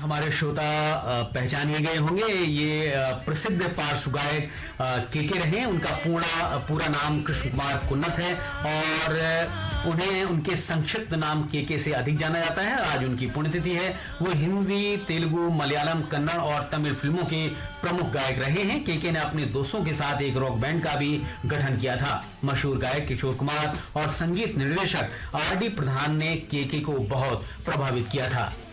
हमारे श्रोता पहचानिए गए होंगे। ये प्रसिद्ध पार्श्व गायक केके रहे। उनका पूरा नाम कृष्ण कुमार कुन्नत है और उन्हें उनके संक्षिप्त नाम केके से अधिक जाना जाता है। आज उनकी पुण्यतिथि है। वो हिंदी, तेलुगु, मलयालम, कन्नड़ और तमिल फिल्मों के प्रमुख गायक रहे हैं। केके ने अपने दोस्तों के साथ एक रॉक बैंड का भी गठन किया था। मशहूर गायक किशोर कुमार और संगीत निर्देशक आर डी प्रधान ने केके को बहुत प्रभावित किया था।